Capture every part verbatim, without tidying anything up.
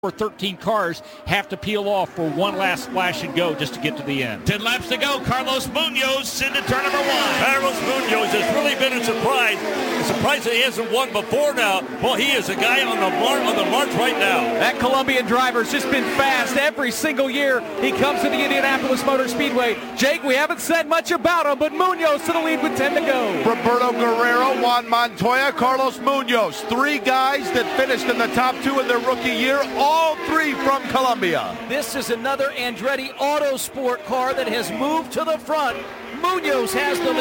or thirteen cars have to peel off for one last splash and go just to get to the end. ten laps to go. Carlos Munoz into turn number one. Carlos Munoz has really been a surprise. A surprise that he hasn't won before now. Well, he is a guy on the march, on the march right now. That Colombian driver's just been fast every single year he comes to the Indianapolis Motor Speedway. Jake, we haven't said much about him, but Munoz to the lead with ten to go. Roberto Guerrero, Juan Montoya, Carlos Munoz. Three guys that finished in the top two in their rookie year. All three from Colombia. This is another Andretti Autosport car that has moved to the front. Munoz has the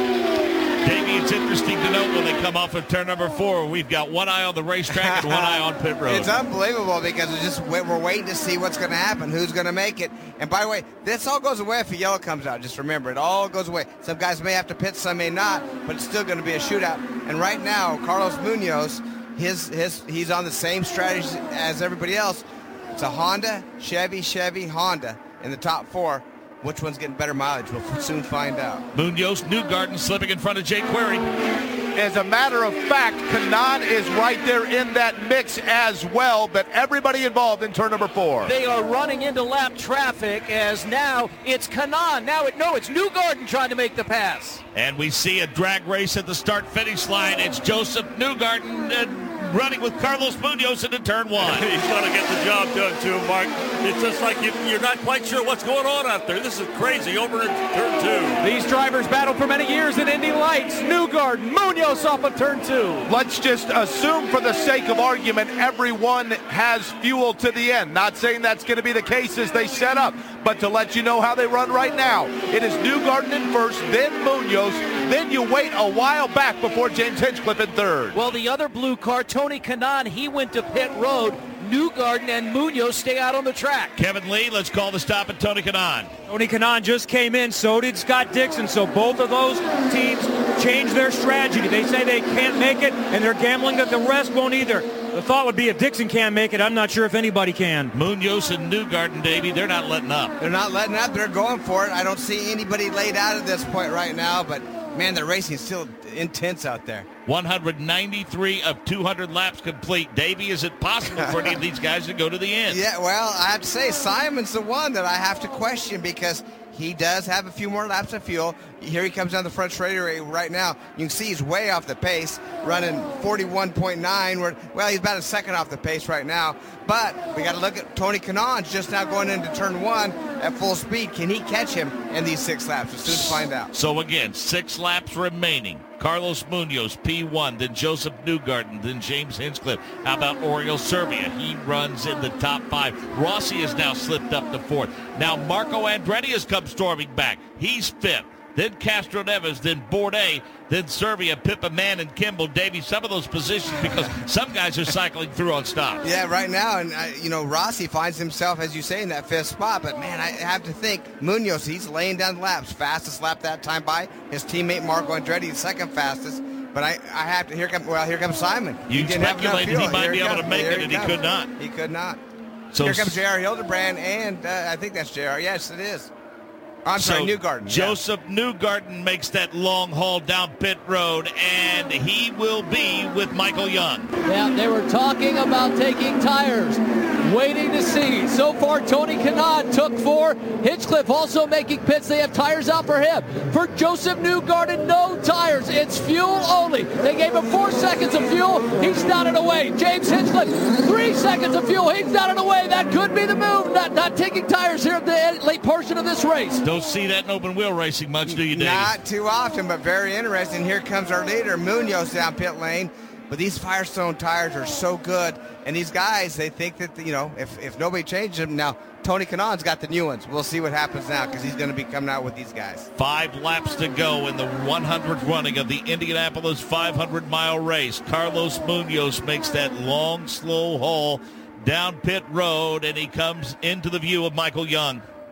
lead. Davey, it's interesting to note when they come off of turn number four, we've got one eye on the racetrack and one eye on pit road. It's unbelievable because it's just we're waiting to see what's going to happen, who's going to make it. And by the way, this all goes away if a yellow comes out. Just remember, it all goes away. Some guys may have to pit, some may not, but it's still going to be a shootout. And right now, Carlos Munoz, his his he's on the same strategy as everybody else. It's a Honda, Chevy, Chevy, Honda in the top four. Which one's getting better mileage? We'll soon find out. Munoz, Newgarden slipping in front of Jake Query. As a matter of fact, Kanaan is right there in that mix as well, but everybody involved in turn number four. They are running into lap traffic as now it's Kanaan. Now, it, no, it's Newgarden trying to make the pass. And we see a drag race at the start-finish line. It's Joseph Newgarden uh, running with Carlos Munoz into turn one. He's going to get the job done too, Mark. It's just like you, you're not quite sure what's going on out there. This is crazy over in turn two. These drivers battled for many years in Indy Lights. Newgarden, Munoz off of turn two. Let's just assume for the sake of argument everyone has fuel to the end. Not saying that's going to be the case as they set up, but to let you know how they run right now. It is Newgarden in first, then Munoz, then you wait a while back before James Hinchcliffe in third. Well, the other blue car, Tony Kanaan, he went to pit road. Newgarden and Munoz stay out on the track. Kevin Lee, let's call the stop at Tony Kanaan. Tony Kanaan just came in, so did Scott Dixon, so both of those teams changed their strategy. They say they can't make it, and they're gambling that the rest won't either. The thought would be if Dixon can't make it, I'm not sure if anybody can. Munoz and Newgarden, Davey, they're not letting up. They're not letting up. They're going for it. I don't see anybody laid out at this point right now, but, man, the racing is still intense out there. one hundred ninety-three of two hundred laps complete. Davey, is it possible for any of these guys to go to the end? Yeah, well, I have to say, Simon's the one that I have to question because he does have a few more laps of fuel. Here he comes down the front straightaway right now. You can see he's way off the pace, running forty-one point nine. Well, he's about a second off the pace right now. But we got to look at Tony Kanaan just now going into turn one at full speed. Can he catch him in these six laps? We'll soon find out. So again, six laps remaining. Carlos Munoz, P one, then Joseph Newgarden, then James Hinchcliffe. How about Oriol Servia? He runs in the top five. Rossi has now slipped up to fourth. Now Marco Andretti has come storming back. He's fifth. Then Castro Neves, then Bourdais, then Servia, Pippa, Mann, and Kimball. Davey, some of those positions because some guys are cycling through on stops. Yeah, right now, and, uh, you know, Rossi finds himself, as you say, in that fifth spot. But, man, I have to think Munoz, he's laying down laps. Fastest lap that time by his teammate Marco Andretti, second fastest. But I, I have to, here come, well, here comes Simon. You he speculated he might here be able comes. to make here it, and he could not. He could not. So here comes J R Hildebrand, and uh, I think that's J R Yes, it is. I'm so sorry, Newgarden. Joseph yeah. Newgarden makes that long haul down pit road, and he will be with Michael Young. Yeah, they were talking about taking tires, waiting to see. So far, Tony Kanaan took four. Hinchcliffe also making pits. They have tires out for him. For Joseph Newgarden, no tires. It's fuel only. They gave him four seconds of fuel. He's down and away. James Hinchcliffe, three seconds of fuel. He's down and away. That could be the move. Not, not taking tires here at the late portion of this race. Don't see that in open wheel racing much, do you, Dave? Not too often, but very interesting. Here comes our leader, Munoz, down pit lane. But these Firestone tires are so good. And these guys, they think that, you know, if, if nobody changes them, now Tony Kanaan's got the new ones. We'll see what happens now because he's going to be coming out with these guys. Five laps to go in the one hundredth running of the Indianapolis five hundred mile race. Carlos Munoz makes that long, slow haul down pit road, and he comes into the view of Michael Young.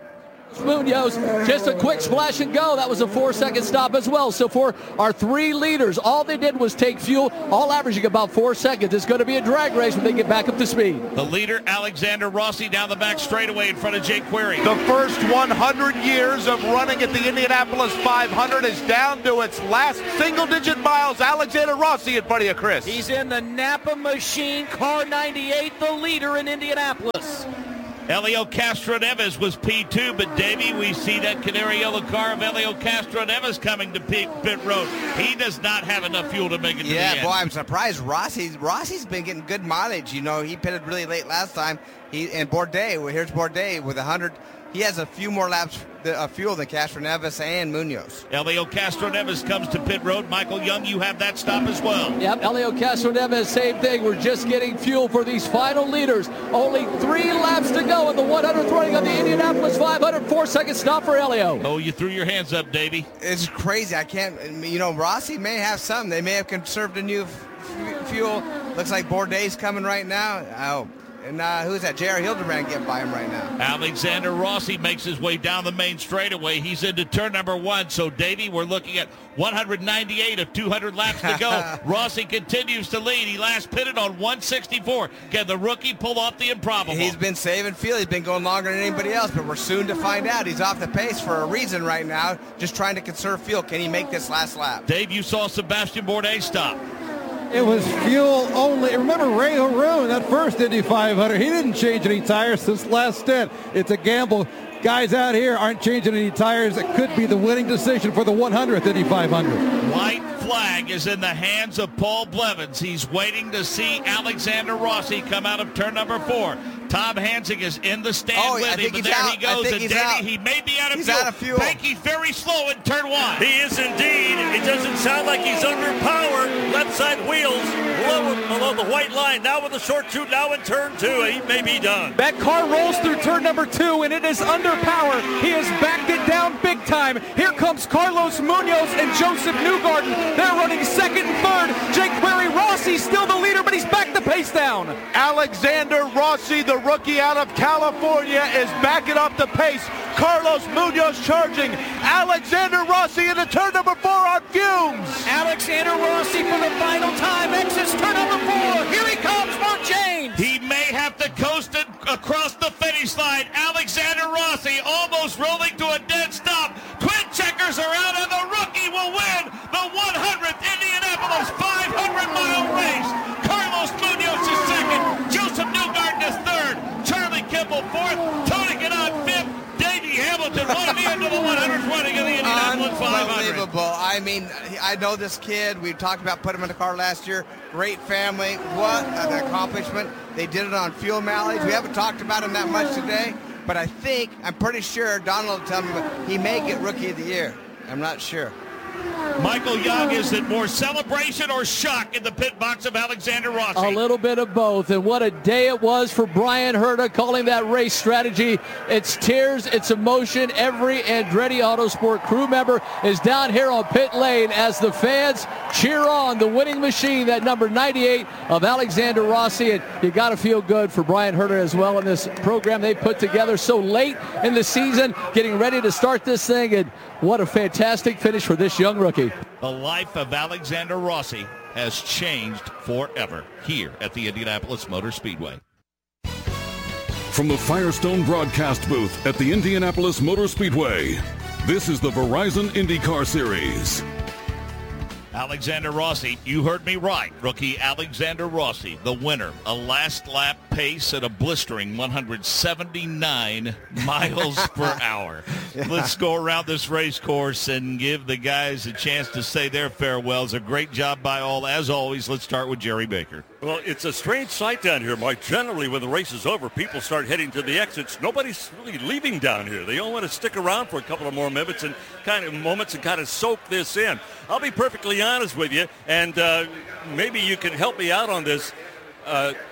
Munoz, just a quick splash and go. That was a four-second stop as well. So for our three leaders, all they did was take fuel, all averaging about four seconds. It's going to be a drag race when they get back up to speed. The leader, Alexander Rossi, down the back straightaway in front of Jake Query. The first one hundred years of running at the Indianapolis five hundred is down to its last single-digit miles. Alexander Rossi in front of you, Chris. He's in the Napa Machine Car ninety-eight, the leader in Indianapolis. Helio Castroneves was P two, but Davey, we see that canary yellow car of Helio Castroneves coming to pit, pit road. He does not have enough fuel to make it to yeah, the end. boy, I'm surprised. Rossi's Rossi's been getting good mileage. You know, he pitted really late last time. He and Bourdais, well, here's Bourdais with one hundred. He has a few more laps of fuel than Castroneves and Munoz. Helio Castroneves comes to pit road. Michael Young, you have that stop as well. Yep, Helio Castroneves, same thing. We're just getting fuel for these final leaders. Only three laps to go in the one hundredth running of the Indianapolis five hundred. Four-second stop for Helio. Oh, you threw your hands up, Davey. It's crazy. I can't, you know, Rossi may have something. They may have conserved a new f- fuel. Looks like Bourdais coming right now. Oh. And uh, who's that? J R. Hildebrand getting by him right now. Alexander Rossi makes his way down the main straightaway. He's into turn number one. So, Davey, we're looking at one hundred ninety-eight of two hundred laps to go. Rossi continues to lead. He last pitted on one sixty-four. Can the rookie pull off the improbable? He's been saving fuel. He's been going longer than anybody else, but we're soon to find out. He's off the pace for a reason right now, just trying to conserve fuel. Can he make this last lap? Dave, you saw Sebastian Bourdais stop. It was fuel only. Remember Ray Haroon, that first Indy five hundred, he didn't change any tires since last stint. It's a gamble. Guys out here aren't changing any tires. It could be the winning decision for the one hundredth Indy five hundred. White flag is in the hands of Paul Blevins. He's waiting to see Alexander Rossi come out of turn number four. Tom Hansing is in the stand oh, with him, and there out. he goes. And Danny, he may be out of he's fuel. Out of fuel. Pankey's very slow in turn one. He is indeed. It doesn't sound like he's underpowered. Left side wheels lower below the white line. Now with the short shoot. Now in turn two. He may be done. That car rolls through turn number two, and it is under power. He has backed it down big time. Here comes Carlos Munoz and Joseph Newgarden. They're running second and third. Jake Query, Rossi still the leader, but he's backed the pace down. Alexander Rossi, the rookie out of California, is backing up the pace. Carlos Munoz charging. Alexander Rossi into turn number four on fumes. Alexander Rossi for the final time exits turn number four. Here he comes, Mark James. He may have to coast it across the finish line. Alexander Rossi almost rolling to a dead stop. Twin checkers are out, and the rookie will win the one hundredth Indianapolis five hundred mile race. Carlos Munoz is second. Joseph Newgarden is third. Charlie Kimball fourth. Tony Kanaan fifth. Davey Hamilton won the end of the one hundredth running of the Indianapolis five hundred. Unbelievable. I mean, I know this kid. We talked about putting him in the car last year. Great family. What an accomplishment. They did it on fuel mileage. We haven't talked about him that much today, but I think, I'm pretty sure, Donald will tell me, but he may get Rookie of the Year. I'm not sure. Michael Young, is it more celebration or shock in the pit box of Alexander Rossi? A little bit of both, and what a day it was for Brian Herta calling that race strategy. It's tears, it's emotion. Every Andretti Autosport crew member is down here on pit lane as the fans cheer on the winning machine, that number ninety-eight of Alexander Rossi, and you got to feel good for Brian Herta as well in this program they put together so late in the season, getting ready to start this thing, and what a fantastic finish for this young rookie. The life of Alexander Rossi has changed forever here at the Indianapolis Motor Speedway. From the Firestone broadcast booth at the Indianapolis Motor Speedway, this is the Verizon IndyCar Series. Alexander Rossi, you heard me right. Rookie Alexander Rossi, the winner. A last lap pace at a blistering one hundred seventy-nine miles per hour. Yeah. Let's go around this race course and give the guys a chance to say their farewells. A great job by all. As always, let's start with Jerry Baker. Well, it's a strange sight down here, Mike. Generally, when the race is over, people start heading to the exits. Nobody's really leaving down here. They all want to stick around for a couple of more minutes and kind of moments and kind of soak this in. I'll be perfectly honest with you, and uh, maybe you can help me out on this. Uh,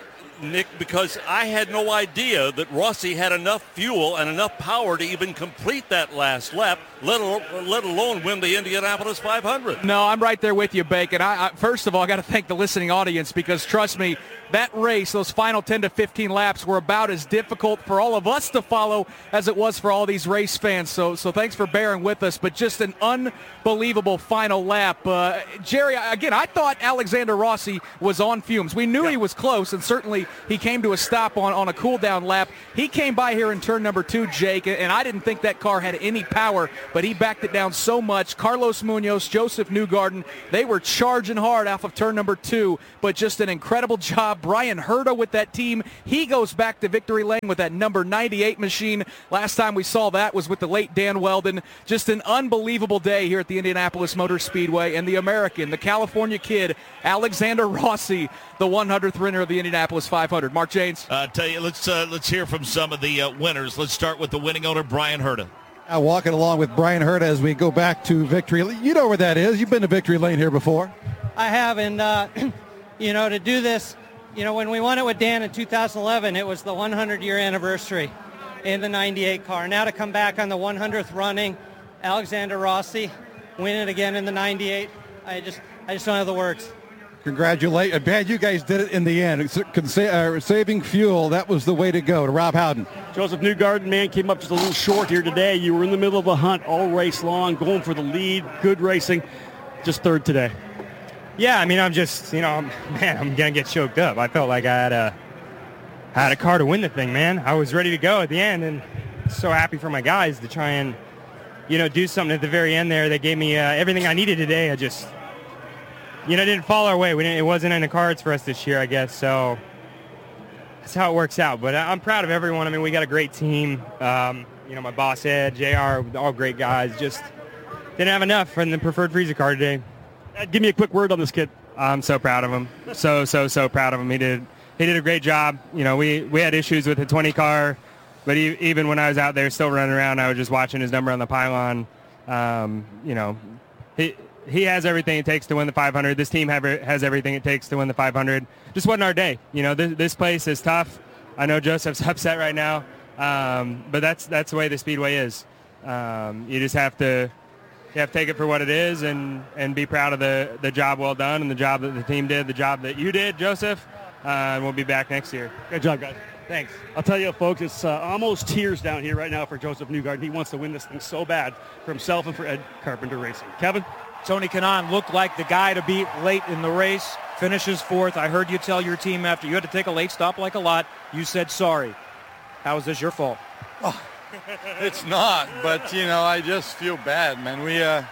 Nick, because I had no idea that Rossi had enough fuel and enough power to even complete that last lap, let alone, let alone win the Indianapolis five hundred. No, I'm right there with you, Bacon. I, I, first of all, I got to thank the listening audience because, trust me, that race, those final ten to fifteen laps were about as difficult for all of us to follow as it was for all these race fans. So so thanks for bearing with us, but just an unbelievable final lap. Uh, Jerry, again, I thought Alexander Rossi was on fumes. We knew yeah. he was close, and certainly he came to a stop on, on a cool-down lap. He came by here in turn number two, Jake, and I didn't think that car had any power, but he backed it down so much. Carlos Munoz, Joseph Newgarden, they were charging hard off of turn number two, but just an incredible job. Brian Herta with that team. He goes back to victory lane with that number ninety-eight machine. Last time we saw that was with the late Dan Weldon. Just an unbelievable day here at the Indianapolis Motor Speedway. And the American, the California kid, Alexander Rossi, the one hundredth winner of the Indianapolis five hundred. Mark Janes. Uh, tell you, let's uh, let's hear from some of the uh, winners. Let's start with the winning owner, Brian Herta. Uh, walking along with Brian Herta as we go back to victory. You know where that is. You've been to victory lane here before. I have, and uh, you know, to do this, you know, when we won it with Dan in two thousand eleven, it was the one hundred year anniversary in the ninety-eight car. Now to come back on the one hundredth running, Alexander Rossi, win it again in the ninety-eight. I just, I just don't have the words. Congratulations. Bad you guys did it in the end. Uh, saving fuel, that was the way to go. To Rob Howden. Joseph Newgarden, man, came up just a little short here today. You were in the middle of the hunt all race long, going for the lead, good racing, just third today. Yeah, I mean, I'm just, you know, man, I'm going to get choked up. I felt like I had a, I had a car to win the thing, man. I was ready to go at the end, and so happy for my guys to try and, you know, do something at the very end there. They gave me uh, everything I needed today. I just, you know, didn't fall our way. We didn't, it wasn't in the cards for us this year, I guess, so that's how it works out. But I'm proud of everyone. I mean, we got a great team. Um, you know, my boss, Ed, J R, all great guys. Just didn't have enough in the preferred Frieza car today. Give me a quick word on this kid. I'm so proud of him. So, so, so proud of him. He did he did a great job. You know, we, we had issues with the twenty car, but he, even when I was out there still running around, I was just watching his number on the pylon. Um, you know, he he has everything it takes to win the five hundred. This team have, has everything it takes to win the five hundred. Just wasn't our day. You know, this, this place is tough. I know Joseph's upset right now, um, but that's that's the way the Speedway is. Um, you just have to... You have to take it for what it is and, and be proud of the, the job well done and the job that the team did, the job that you did, Joseph, uh, and we'll be back next year. Good job, guys. Thanks. I'll tell you, folks, it's uh, almost tears down here right now for Joseph Newgarden. He wants to win this thing so bad for himself and for Ed Carpenter Racing. Kevin? Tony Kanaan looked like the guy to beat late in the race, finishes fourth. I heard you tell your team after you had to take a late stop like a lot, you said sorry. How is this your fault? Oh. It's not, but, you know, I just feel bad, man. We, uh,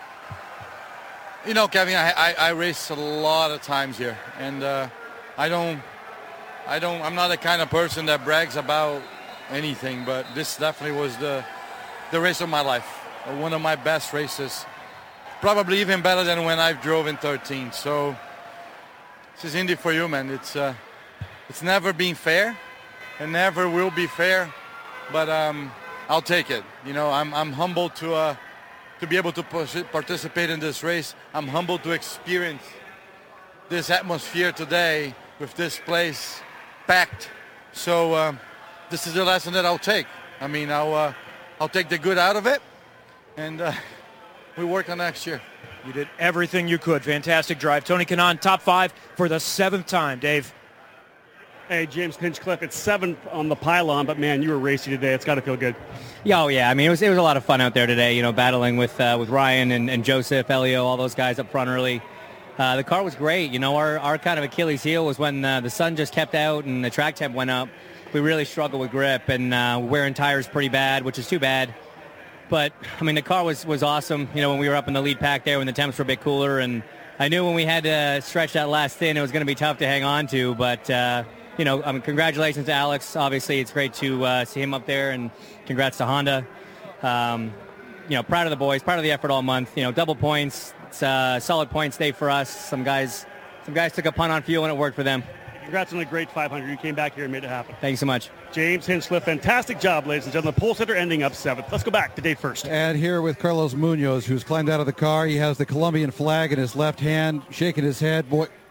you know, Kevin, I, I, I race a lot of times here, and uh, I don't, I don't, I'm not the kind of person that brags about anything, but this definitely was the, the race of my life, one of my best races, probably even better than when I drove in thirteen. So this is Indy for you, man. It's, uh, it's never been fair, and never will be fair. But um, I'll take it. You know, I'm I'm humbled to uh, to be able to participate in this race. I'm humbled to experience this atmosphere today with this place packed. So uh, this is the lesson that I'll take. I mean, I'll uh, I'll take the good out of it, and uh, we work on next year. You did everything you could. Fantastic drive. Tony Kanaan, top five for the seventh time. Dave. Hey, James Hinchcliffe, it's seven on the pylon, but, man, you were racing today. It's got to feel good. Yeah, oh, yeah. I mean, it was it was a lot of fun out there today, you know, battling with uh, with Ryan and, and Joseph, Elio, all those guys up front early. Uh, the car was great. You know, our, our kind of Achilles heel was when uh, the sun just kept out and the track temp went up. We really struggled with grip and uh, wearing tires pretty bad, which is too bad. But, I mean, the car was, was awesome, you know, when we were up in the lead pack there when the temps were a bit cooler. And I knew when we had to stretch that last thin, it was going to be tough to hang on to, but... Uh, You know, I mean, congratulations to Alex. Obviously, it's great to uh, see him up there, and congrats to Honda. Um, you know, proud of the boys, proud of the effort all month. You know, double points. It's a solid points day for us. Some guys, some guys took a punt on fuel, and it worked for them. Congrats on a great five hundred. You came back here and made it happen. Thanks so much. James Hinchcliffe, fantastic job, ladies and gentlemen. Pole sitter ending up seventh. Let's go back to Dave first. And here with Carlos Munoz, who's climbed out of the car. He has the Colombian flag in his left hand, shaking his head. Boy,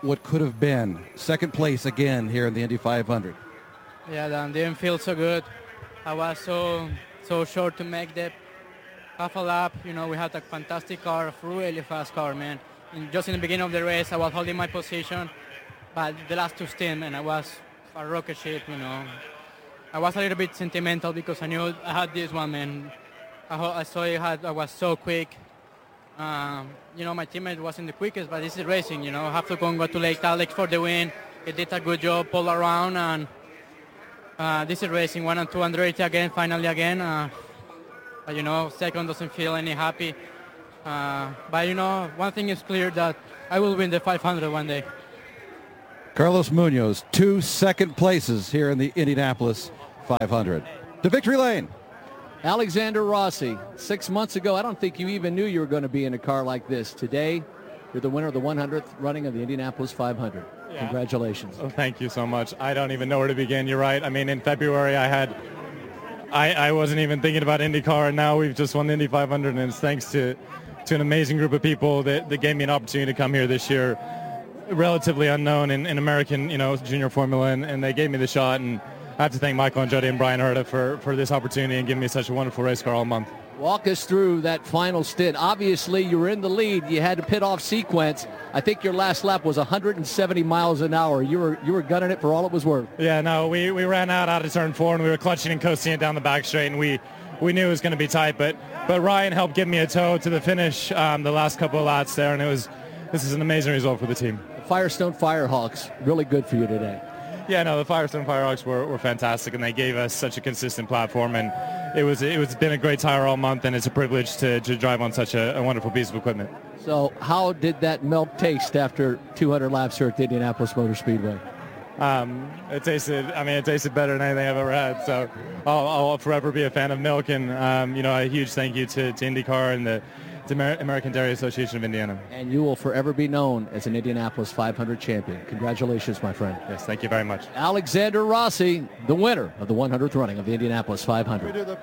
what could have been. Second place again here in the Indy five hundred. Yeah, that didn't feel so good. I was so so short to make the half a lap. You know, we had a fantastic car, a really fast car, man. And just in the beginning of the race, I was holding my position, but the last two stints, man, I was a rocket ship, you know. I was a little bit sentimental because I knew I had this one, man. I, ho- I saw it had, I was so quick. Um, you know, my teammate wasn't the quickest, but this is racing, you know. I have to congratulate Alex for the win. He did a good job, pull around, and uh, this is racing. One and two hundred again, finally again. Uh, but, you know, second doesn't feel any happy. Uh, but, you know, one thing is clear, that I will win the five hundred one day. Carlos Munoz, two second places here in the Indianapolis five hundred. To victory lane. Alexander Rossi, six months ago, I don't think you even knew you were going to be in a car like this. Today, you're the winner of the one hundredth running of the Indianapolis five hundred. Yeah. Congratulations. Oh, thank you so much. I don't even know where to begin. You're right. I mean, in February, I had, I, I wasn't even thinking about IndyCar, and now we've just won the Indy five hundred, and it's thanks to, to an amazing group of people that, that gave me an opportunity to come here this year. Relatively unknown in, in American, you know, junior formula, and, and they gave me the shot, and I have to thank Michael Andretti and Brian Herta for, for this opportunity and giving me such a wonderful race car all month. Walk us through that final stint. Obviously, you were in the lead. You had to pit off sequence. I think your last lap was one hundred seventy miles an hour. You were you were gunning it for all it was worth. Yeah, no, we, we ran out out of turn four, and we were clutching and coasting it down the back straight, and we, we knew it was going to be tight, but but Ryan helped give me a tow to the finish um, the last couple of laps there, and it was this is an amazing result for the team. Firestone Firehawks, really good for you today. Yeah, no, the Firestone Firehawks were, were fantastic, and they gave us such a consistent platform, and it was it was been a great tire all month, and it's a privilege to, to drive on such a, a wonderful piece of equipment. So how did that milk taste after two hundred laps here at the Indianapolis Motor Speedway? Um, it tasted, I mean, it tasted better than anything I've ever had, so I'll, I'll forever be a fan of milk, and, um, you know, a huge thank you to, to IndyCar and the to Amer- American Dairy Association of Indiana. And you will forever be known as an Indianapolis five hundred champion. Congratulations, my friend. Yes, thank you very much. Alexander Rossi, the winner of the one hundredth running of the Indianapolis five hundred.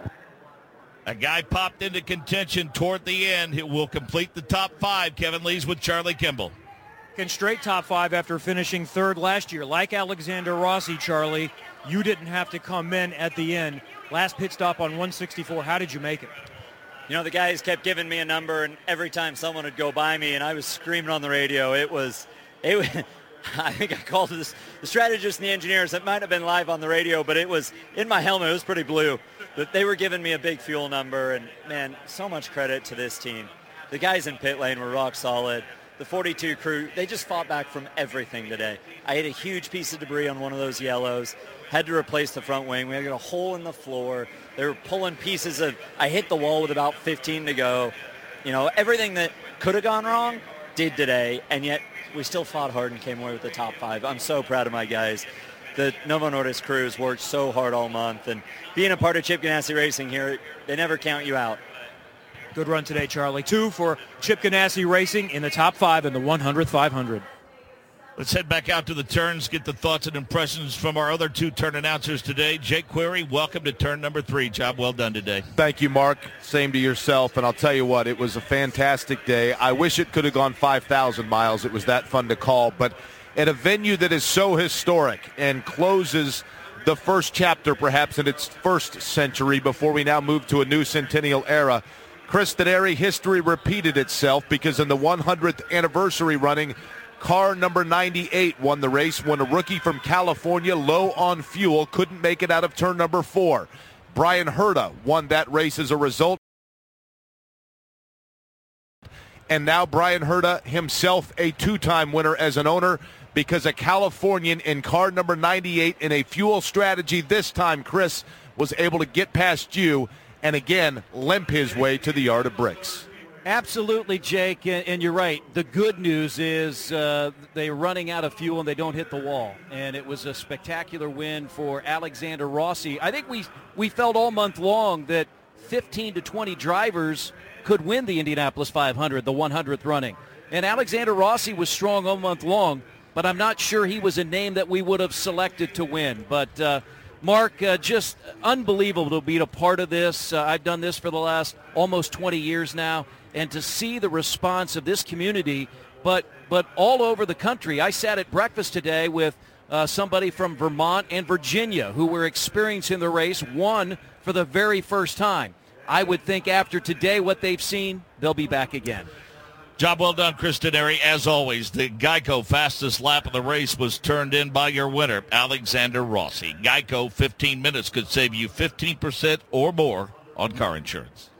A guy popped into contention toward the end. He will complete the top five. Kevin Lees with Charlie Kimball. Can straight top five after finishing third last year. Like Alexander Rossi, Charlie, you didn't have to come in at the end. Last pit stop on one sixty-four. How did you make it? You know, the guys kept giving me a number, and every time someone would go by me, and I was screaming on the radio, it was, it was, I think I called this, the strategists and the engineers. It might have been live on the radio, but it was in my helmet. It was pretty blue. But they were giving me a big fuel number, and, man, so much credit to this team. The guys in pit lane were rock solid. The forty-two crew, they just fought back from everything today. I hit a huge piece of debris on one of those yellows, had to replace the front wing. We had a hole in the floor. They were pulling pieces of, I hit the wall with about fifteen to go. You know, everything that could have gone wrong did today, and yet we still fought hard and came away with the top five. I'm so proud of my guys. The Novo Nordisk crew has worked so hard all month, and being a part of Chip Ganassi Racing here, they never count you out. Good run today, Charlie. Two for Chip Ganassi Racing in the top five in the one hundredth five hundred. Let's head back out to the turns, get the thoughts and impressions from our other two turn announcers today. Jake Query, welcome to turn number three. Job well done today. Thank you, Mark. Same to yourself. And I'll tell you what, it was a fantastic day. I wish it could have gone five thousand miles. It was that fun to call. But at a venue that is so historic and closes the first chapter perhaps in its first century before we now move to a new centennial era, Chris Denari, history repeated itself because in the one hundredth anniversary running, car number ninety-eight won the race when a rookie from California, low on fuel, couldn't make it out of turn number four. Brian Herta won that race as a result. And now Brian Herta himself a two-time winner as an owner because a Californian in car number ninety-eight in a fuel strategy this time, Chris, was able to get past you and again limp his way to the yard of bricks. Absolutely, Jake, and, and you're right. The good news is uh, they're running out of fuel and they don't hit the wall. And it was a spectacular win for Alexander Rossi. I think we we felt all month long that fifteen to twenty drivers could win the Indianapolis five hundred, the one hundredth running. And Alexander Rossi was strong all month long, but I'm not sure he was a name that we would have selected to win. But uh, Mark, uh, just unbelievable to be a part of this. Uh, I've done this for the last almost twenty years now, and to see the response of this community, but but all over the country. I sat at breakfast today with uh, somebody from Vermont and Virginia who were experiencing the race, one for the very first time. I would think after today, what they've seen, they'll be back again. Job well done, Chris Denary. As always, the Geico fastest lap of the race was turned in by your winner, Alexander Rossi. Geico, fifteen minutes could save you fifteen percent or more on car insurance.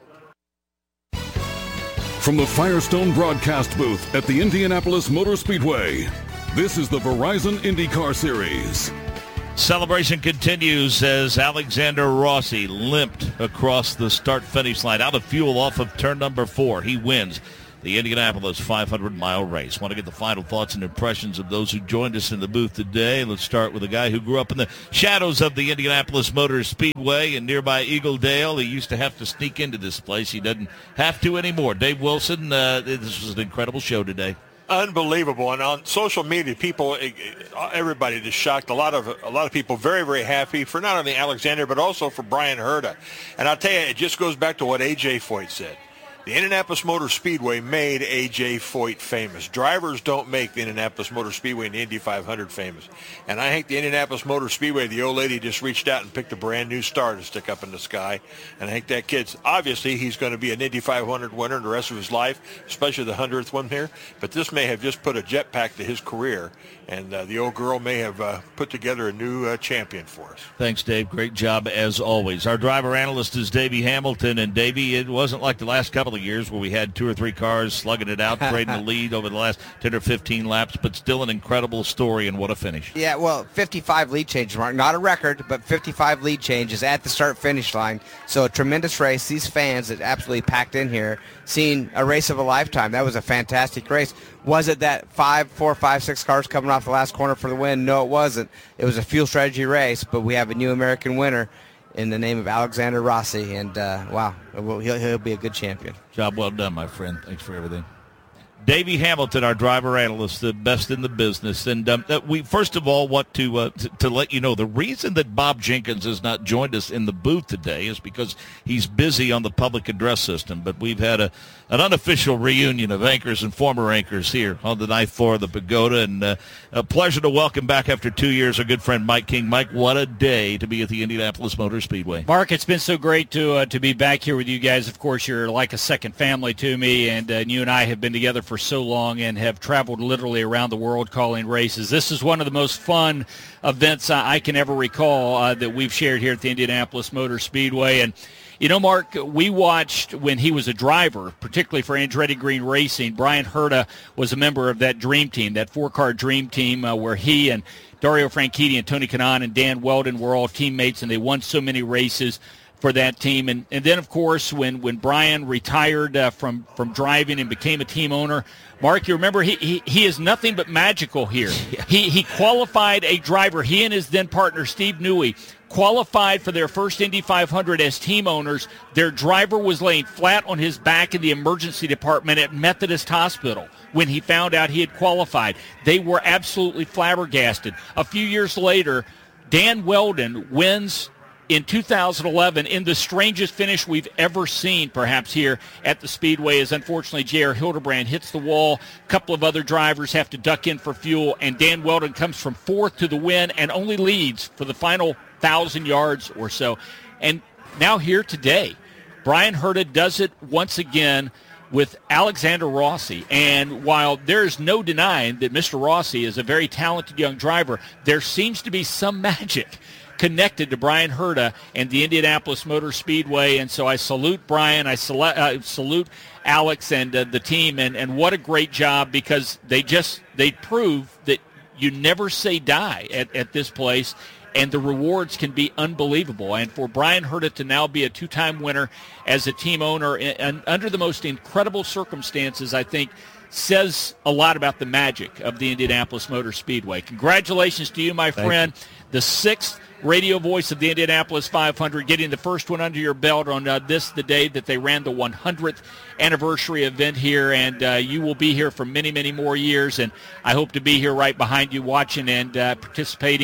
From the Firestone broadcast booth at the Indianapolis Motor Speedway, this is the Verizon IndyCar Series. Celebration continues as Alexander Rossi limped across the start-finish line, out of fuel off of turn number four. He wins the Indianapolis five hundred mile race. Want to get the final thoughts and impressions of those who joined us in the booth today. Let's start with a guy who grew up in the shadows of the Indianapolis Motor Speedway in nearby Eagle Dale. He used to have to sneak into this place. He doesn't have to anymore. Dave Wilson, uh, this was an incredible show today. Unbelievable. And on social media, people, everybody just shocked. A lot of a lot of people very, very happy for not only Alexander, but also for Bryan Herta. And I'll tell you, it just goes back to what A J Foyt said. The Indianapolis Motor Speedway made A J Foyt famous. Drivers don't make the Indianapolis Motor Speedway and the Indy five hundred famous. And I think the Indianapolis Motor Speedway, the old lady just reached out and picked a brand new star to stick up in the sky. And I think that kid's, obviously, he's going to be an Indy five hundred winner the rest of his life, especially the hundredth one here. But this may have just put a jetpack to his career. And uh, the old girl may have uh, put together a new uh, champion for us. Thanks, Dave. Great job as always. Our driver analyst is Davey Hamilton. And, Davey, it wasn't like the last couple of years where we had two or three cars slugging it out, trading the lead over the last ten or fifteen laps, but still an incredible story, and what a finish. Yeah, well, fifty-five lead changes, Mark. Not a record, but fifty-five lead changes at the start-finish line. So a tremendous race. These fans that absolutely packed in here, seeing a race of a lifetime. That was a fantastic race. Was it that five, four, five, six cars coming off the last corner for the win? No, it wasn't. It was a fuel strategy race, but we have a new American winner in the name of Alexander Rossi, and uh, wow, he'll, he'll be a good champion. Job well done, my friend. Thanks for everything. Davey Hamilton, our driver analyst, the best in the business. And um, we, first of all, want to, uh, to to let you know the reason that Bob Jenkins has not joined us in the booth today is because he's busy on the public address system. But we've had a an unofficial reunion of anchors and former anchors here on the ninth floor of the Pagoda. And uh, a pleasure to welcome back after two years our good friend Mike King. Mike, what a day to be at the Indianapolis Motor Speedway. Mark, it's been so great to uh, to be back here with you guys. Of course, you're like a second family to me, and uh, you and I have been together for so long and have traveled literally around the world calling races. This is one of the most fun events I can ever recall uh, that we've shared here at the Indianapolis Motor Speedway. And you know, Mark, we watched when he was a driver, particularly for Andretti Green Racing. Bryan Herta was a member of that dream team, that four-car dream team, uh, where he and Dario Franchitti and Tony Kanaan and Dan Weldon were all teammates, and they won so many races for that team. And and then, of course, when, when Bryan retired uh, from, from driving and became a team owner, Mark, you remember he, he, he is nothing but magical here. Yeah. He, he qualified a driver. He and his then partner, Steve Newey, qualified for their first Indy five hundred as team owners. Their driver was laying flat on his back in the emergency department at Methodist Hospital when he found out he had qualified. They were absolutely flabbergasted. A few years later, Dan Weldon wins in two thousand eleven in the strangest finish we've ever seen, perhaps, here at the Speedway, as unfortunately J R Hildebrand hits the wall. A couple of other drivers have to duck in for fuel, and Dan Weldon comes from fourth to the win and only leads for the final thousand yards or so. And now here today, Bryan Herta does it once again with Alexander Rossi. And while there's no denying that Mister Rossi is a very talented young driver, there seems to be some magic connected to Bryan Herta and the Indianapolis Motor Speedway. And so I salute Bryan, I sal- uh, salute Alex and uh, the team, and, and what a great job, because they just, they prove that you never say die at, at this place, and the rewards can be unbelievable. And for Bryan Herta to now be a two-time winner as a team owner and, and under the most incredible circumstances, I think says a lot about the magic of the Indianapolis Motor Speedway. Congratulations to you, my Thank friend. you. The sixth radio voice of the Indianapolis five hundred, getting the first one under your belt on uh, this, the day that they ran the one hundredth anniversary event here, and uh, you will be here for many, many more years, and I hope to be here right behind you watching and uh, participating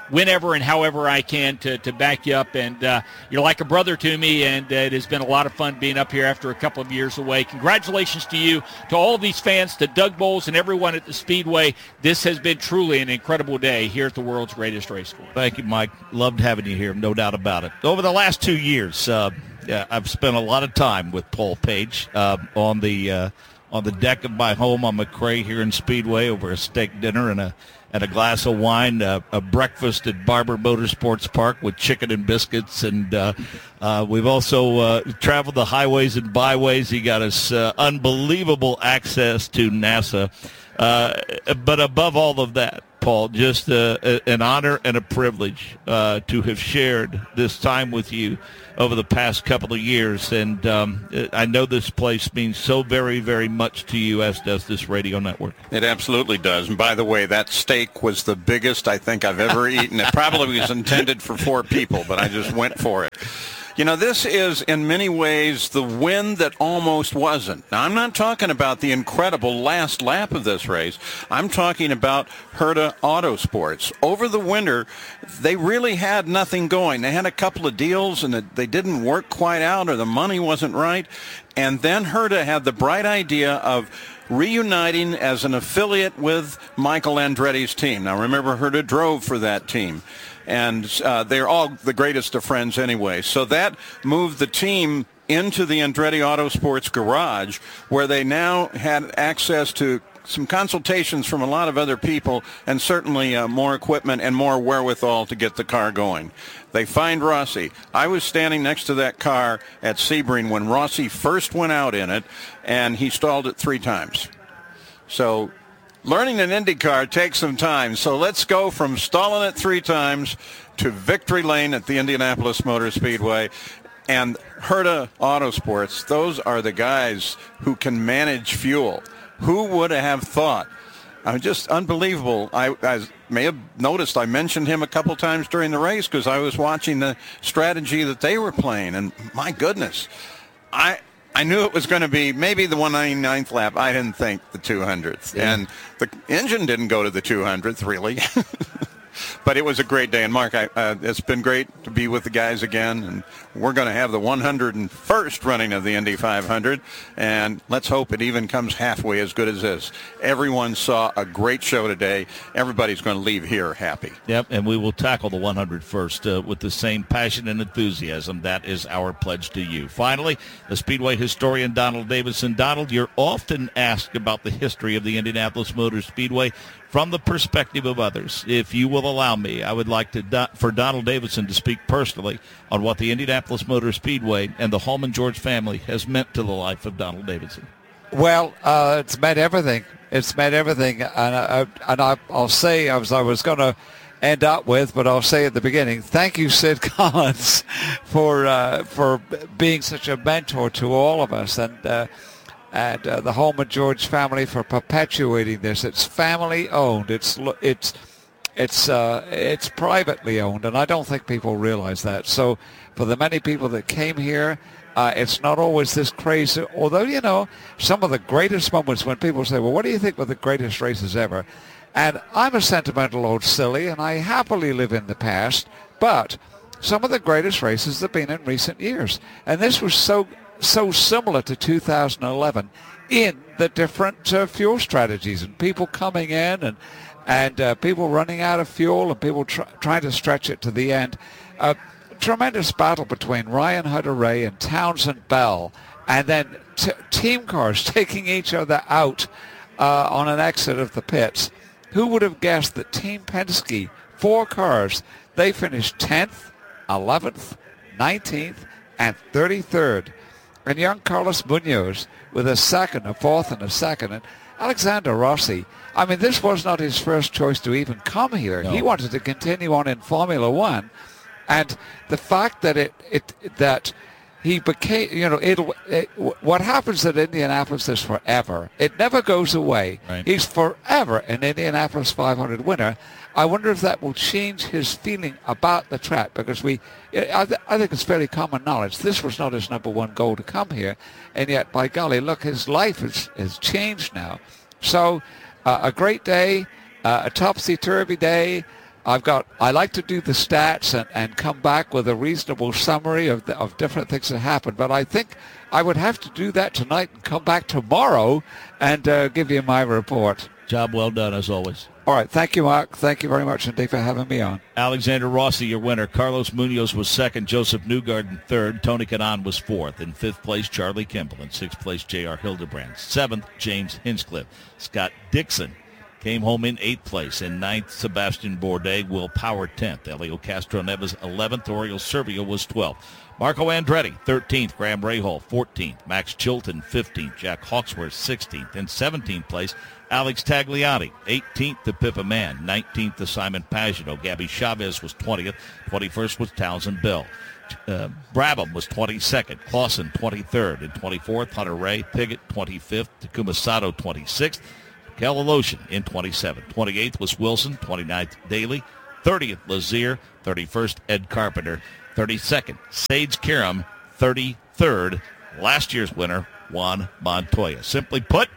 whenever and however I can to, to back you up. And uh, you're like a brother to me, and uh, it has been a lot of fun being up here after a couple of years away. Congratulations to you, to all of these fans, to Doug Bowles and everyone at the Speedway. This has been truly an incredible day here at the world's greatest race course. Thank you, Mike. Loved having you here, no doubt about it. Over the last two years, uh, yeah, I've spent a lot of time with Paul Page uh, on the uh, on the deck of my home on McRae here in Speedway over a steak dinner and a and a glass of wine, uh, a breakfast at Barber Motorsports Park with chicken and biscuits, and uh, uh, we've also uh, traveled the highways and byways. He got us uh, unbelievable access to NASA, uh, but above all of that, Paul, just uh, an honor and a privilege uh, to have shared this time with you over the past couple of years. And um, I know this place means so very, very much to you, as does this radio network. It absolutely does. And by the way, that steak was the biggest I think I've ever eaten. It probably was intended for four people, but I just went for it. You know, this is in many ways the win that almost wasn't. Now, I'm not talking about the incredible last lap of this race. I'm talking about Herta Autosports. Over the winter, they really had nothing going. They had a couple of deals, and they didn't work quite out, or the money wasn't right. And then Herta had the bright idea of reuniting as an affiliate with Michael Andretti's team. Now, remember, Herta drove for that team. And uh, they're all the greatest of friends anyway. So that moved the team into the Andretti Autosports garage, where they now had access to some consultations from a lot of other people, and certainly uh, more equipment and more wherewithal to get the car going. They find Rossi. I was standing next to that car at Sebring when Rossi first went out in it, and he stalled it three times. So learning an IndyCar takes some time, so let's go from stalling it three times to victory lane at the Indianapolis Motor Speedway. And Herta Autosports, those are the guys who can manage fuel. Who would have thought? Uh, just unbelievable. I, I may have noticed I mentioned him a couple times during the race because I was watching the strategy that they were playing, and my goodness, I... I knew it was going to be maybe the one ninety-ninth lap. I didn't think the two hundredth. Yeah. And the engine didn't go to the two hundredth, really. But it was a great day. And, Mark, I, uh, it's been great to be with the guys again. And we're going to have the one hundred first running of the Indy five hundred. And let's hope it even comes halfway as good as this. Everyone saw a great show today. Everybody's going to leave here happy. Yep, and we will tackle the one hundred first uh, with the same passion and enthusiasm. That is our pledge to you. Finally, the Speedway historian Donald Davidson. Donald, you're often asked about the history of the Indianapolis Motor Speedway from the perspective of others. If you will allow me, I would like to for Donald Davidson to speak personally on what the Indianapolis Motor Speedway and the Holman George family has meant to the life of Donald Davidson. Well, uh, it's meant everything. It's meant everything. And, I, and I, I'll say, as I was going to end up with, but I'll say at the beginning, thank you, Sid Collins, for uh, for being such a mentor to all of us. And uh, and uh, the Holman George family for perpetuating this. It's family owned. It's it's it's uh, it's privately owned, and I don't think people realize that. So for the many people that came here, uh, it's not always this crazy. Although, you know, some of the greatest moments when people say, "Well, what do you think were the greatest races ever?" And I'm a sentimental old silly, and I happily live in the past. But some of the greatest races have been in recent years, and this was so. so similar to two thousand eleven in the different uh, fuel strategies and people coming in and and uh, people running out of fuel and people tr- trying to stretch it to the end. Uh, tremendous battle between Ryan Hunter-Reay and Townsend Bell, and then t- team cars taking each other out uh, on an exit of the pits. Who would have guessed that Team Penske, four cars, they finished tenth, eleventh, nineteenth, and thirty-third. And young Carlos Munoz with a second, a fourth, and a second. And Alexander Rossi, I mean, this was not his first choice to even come here. No. He wanted to continue on in Formula One. And the fact that it, it that he became, you know, it'll, it, what happens at Indianapolis is forever. It never goes away. Right. He's forever an Indianapolis five hundred winner. I wonder if that will change his feeling about the track, because we, I, th- I think it's fairly common knowledge. This was not his number one goal to come here, and yet, by golly, look, his life has, has changed now. So, uh, a great day, uh, a topsy-turvy day, I've got. I like to do the stats and, and come back with a reasonable summary of the, of different things that happened. But I think I would have to do that tonight and come back tomorrow and uh, give you my report. Job well done, as always. All right. Thank you, Mark. Thank you very much indeed for having me on. Alexander Rossi, your winner. Carlos Munoz was second. Joseph Newgarden third. Tony Kanaan was fourth. In fifth place, Charlie Kimball. In sixth place, J R. Hildebrand. Seventh, James Hinchcliffe. Scott Dixon came home in eighth place. In ninth, Sebastian Bourdais. Will Power tenth. Elio Castro Neves eleventh. Oriol Servia was twelfth. Marco Andretti thirteenth. Graham Rahal fourteenth. Max Chilton fifteenth. Jack Hawksworth sixteenth. In seventeenth place, Alex Tagliani eighteenth to Pippa Mann. nineteenth to Simon Pagino. Gabby Chavez was twentieth. twenty-first was Townsend Bell. Uh, Brabham was twenty-second. Clausen twenty-third. And twenty-fourth, Hunter Ray. Piggott twenty-fifth. Takuma Sato twenty-sixth. Calilosian in twenty-seventh. twenty-eighth was Wilson. twenty-ninth, Daly. thirtieth, Lazier. thirty-first, Ed Carpenter. thirty-second, Sage Karam. thirty-third, last year's winner, Juan Montoya. Simply put,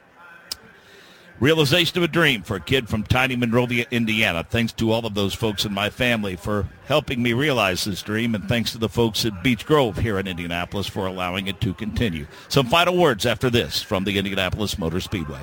realization of a dream for a kid from tiny Monrovia, Indiana. Thanks to all of those folks in my family for helping me realize this dream, and thanks to the folks at Beech Grove here in Indianapolis for allowing it to continue. Some final words after this from the Indianapolis Motor Speedway.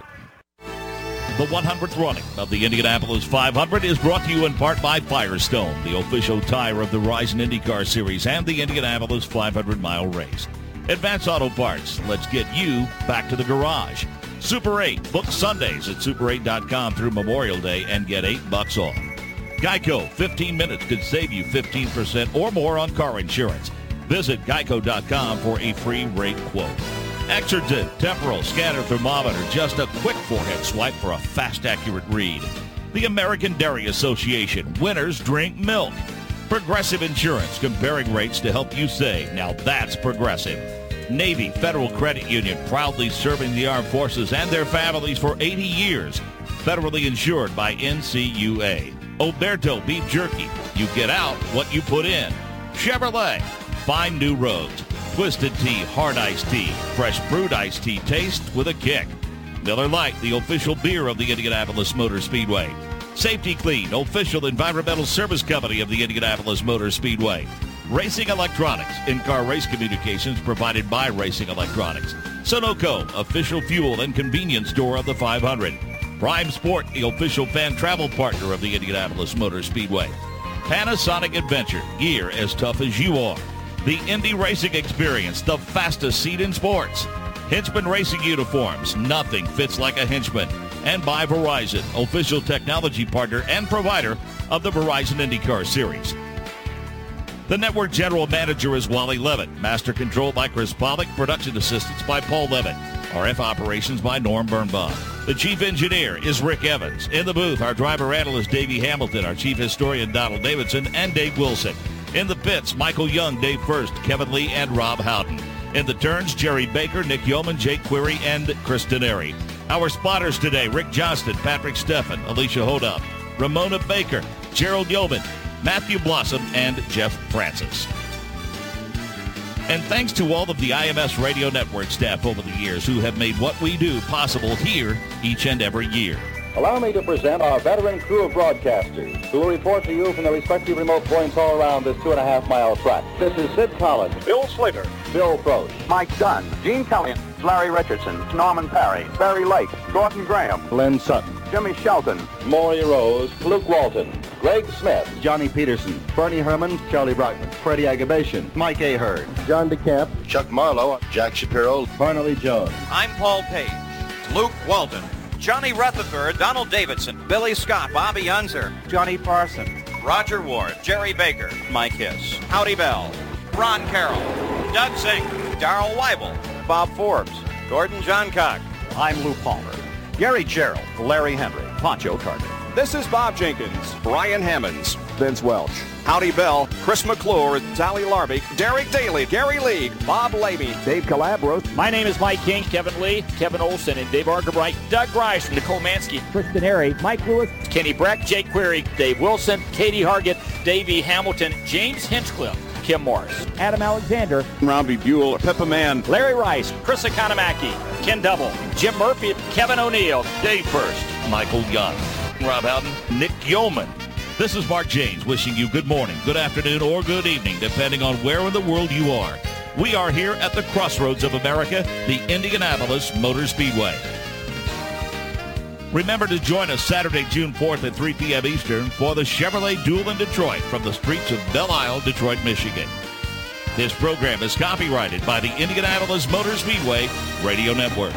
The one hundredth running of the Indianapolis five hundred is brought to you in part by Firestone, the official tire of the Verizon IndyCar Series and the Indianapolis five hundred mile race. Advance Auto Parts, let's get you back to the garage. Super eight, book Sundays at super eight dot com through Memorial Day and get eight bucks off. Geico, fifteen minutes could save you fifteen percent or more on car insurance. Visit geico dot com for a free rate quote. Exergen temporal scanner thermometer, just a quick forehead swipe for a fast, accurate read. The American Dairy Association, winners drink milk. Progressive Insurance, comparing rates to help you save. Now that's progressive. Navy Federal Credit Union, proudly serving the armed forces and their families for eighty years. Federally insured by N C U A. Oberto Beef Jerky, you get out what you put in. Chevrolet, find new roads. Twisted Tea, hard iced tea, fresh brewed iced tea taste with a kick. Miller Lite, the official beer of the Indianapolis Motor Speedway. Safety Clean, official environmental service company of the Indianapolis Motor Speedway. Racing Electronics, in-car race communications provided by Racing Electronics. Sunoco, official fuel and convenience store of the five hundred. Prime Sport, the official fan travel partner of the Indianapolis Motor Speedway. Panasonic Adventure, gear as tough as you are. The Indy Racing Experience, the fastest seat in sports. Hinchman Racing Uniforms, nothing fits like a Hinchman. And by Verizon, official technology partner and provider of the Verizon IndyCar Series. The network general manager is Wally Levitt. Master control by Chris Pollock. Production assistance by Paul Levitt. R F operations by Norm Birnbaum. The chief engineer is Rick Evans. In the booth, our driver analyst Davey Hamilton, our chief historian Donald Davidson, and Dave Wilson. In the pits, Michael Young, Dave First, Kevin Lee, and Rob Howden. In the turns, Jerry Baker, Nick Yeoman, Jake Query, and Chris Denary. Our spotters today, Rick Johnston, Patrick Steffen, Alicia Hodop, Ramona Baker, Gerald Yeoman, Matthew Blossom, and Jeff Francis. And thanks to all of the I M S Radio Network staff over the years who have made what we do possible here each and every year. Allow me to present our veteran crew of broadcasters who will report to you from their respective remote points all around this two and a half mile track. This is Sid Collins, Bill Slater, Bill Frost, Mike Dunn, Gene Kelly, Larry Richardson, Norman Parry, Barry Lake, Gordon Graham, Lynn Sutton, Jimmy Shelton, Maury Rose, Luke Walton, Greg Smith, Johnny Peterson, Bernie Herman, Charlie Brockman, Freddie Agabation, Mike Ahern, John DeCamp, Chuck Marlowe, Jack Shapiro, Barnaby Jones. I'm Paul Page, Luke Walton, Johnny Rutherford, Donald Davidson, Billy Scott, Bobby Unser, Johnny Parson, Roger Ward, Jerry Baker, Mike Hiss, Howdy Bell, Ron Carroll, Doug Zink, Darrell Weibel, Bob Forbes, Gordon Johncock. I'm Lou Palmer, Gary Gerald, Larry Henry, Pancho Carter. This is Bob Jenkins, Brian Hammonds, Vince Welch, Howdy Bell, Chris McClure, Sally Larby, Derek Daly, Gary Lee, Bob Levy, Dave Calabro. My name is Mike King, Kevin Lee, Kevin Olson, and Dave Argerbright, Doug Rice, Nicole Mansky, Kristen Airy, Mike Lewis, Kenny Breck, Jake Query, Dave Wilson, Katie Hargett, Davey Hamilton, James Hinchcliffe, Kim Morris, Adam Alexander, Robbie Buell, Peppa Man, Larry Rice, Chris Economaki, Ken Double, Jim Murphy, Kevin O'Neill, Dave First, Michael Young, Rob Howden, Nick Yeoman, This is Mark James wishing you good morning, good afternoon, or good evening, depending on where in the world you are. We are here at the crossroads of America, the Indianapolis Motor Speedway. Remember to join us Saturday, June fourth at three p.m. Eastern for the Chevrolet Duel in Detroit from the streets of Belle Isle, Detroit, Michigan. This program is copyrighted by the Indianapolis Motor Speedway Radio Network.